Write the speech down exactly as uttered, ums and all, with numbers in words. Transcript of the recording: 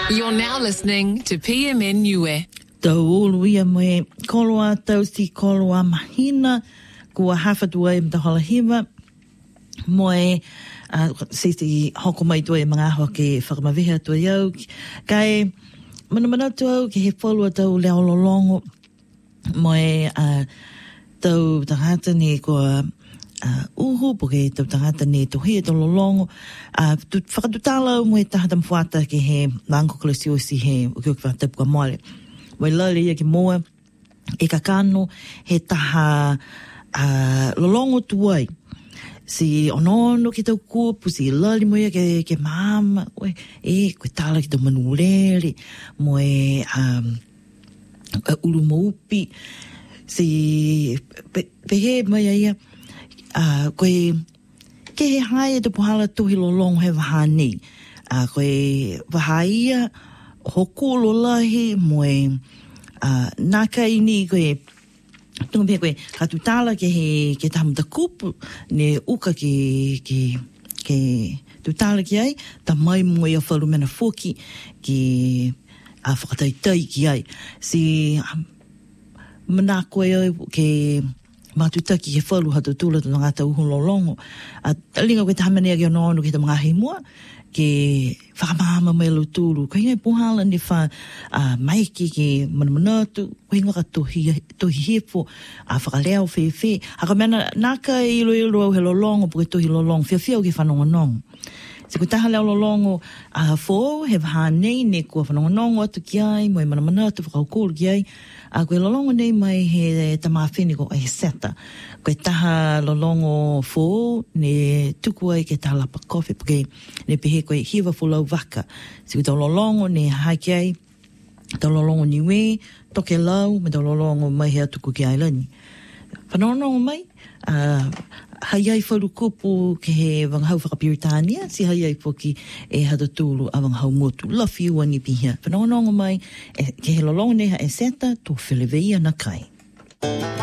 You're now listening to P M N Niue. Tau ulu ia moe koloa tau si koloa mahina kua hawhatua e mtahola hiwa moe uh, si si hoko mai tua e mga aho ke whakamaweha tua iau kai mana mana tua ke he wholua tau leo lolongo moe uh, tau tangata ni kua uh, uhu poke tau tangata ni tohia tau lolongo uh, tu whakatutala moe tahata mwhata ke he mango kolesio si he ukio ki whatapu ka moale wai lale ia ki moa e ka kano he taha uh, lolongo tuai si onono ki tau kupu si lale mo ia ke, ke mama we, e koe tala ki tau manulele mo e um, uh, ulu maupi si pe, pehe mai ia uh, koe ke he hae te puhala tuhi lolongo he wahani uh, koe wahaia hoku lolahi moe uh, naka ini koe tunga pia koe katutala ke he ke tamuta kupu ne uka ke ke ke tutala ki ai ta mai moe a whalu mena foki ki a whakataitai ki ai si um, mana koe ke matutaki ke whalu hatu tula tuna ngata uhu lolongo a linga koe tahamania ki ono ono ki ta mga heimua ke whakamahama mai lo tūru. Ko hingai puhala ni wha uh, maiki ke manamanatu, ko hinga ka tohi, tohi hepo, a uh, whakaleo whewhe. Haka mena naka ilo ilo au he lolongo, puke tohi lolongo, whia whia o ke whanongonongo. Se ko taha leo lolongo a uh, fō, he waha nei ne kua whanongonongo atu ki ai, mo e manamanatu whakaukulu ki ai, a uh, koe lolongo nei mai he tamawhini ko he seta. Koe taha lolongo fō, ne tuku ai ke taha lapa kofi, puke ne pehe koe hiwa fulau waka. Se ko tau lolongo ne haiki ai, tau lolongo niwe, toke lau, me tau lolongo mai hea tuku ki ailani. Whanongonongo mai, uh, hai ai wharu kupu ke he wangahau whakapiritania, si hai ai poki e hata tūlu a wangahau motu. Lawhi ua ni pihia. Whanongonongo mai, e, ke he lolongo neha e seta, tō whileweia na kai.